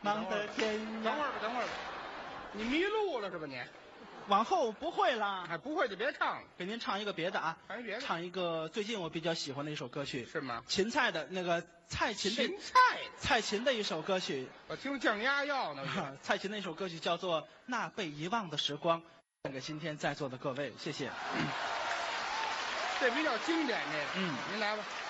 忙得天涯。 等会儿吧，等会儿吧，你迷路了是吧你？ 往后不会啦， 还不会就别唱了， 给您唱一个别的啊， 唱一别的唱一个最近我比较喜欢的一首歌曲， 是吗？ 芹菜的那个蔡琴的芹菜， 蔡琴的一首歌曲， 我听降压药呢。 蔡琴的一首歌曲叫做《那被遗忘的时光》，献给今天在座的各位，谢谢。 这比较经典，这个， 嗯， 您来吧。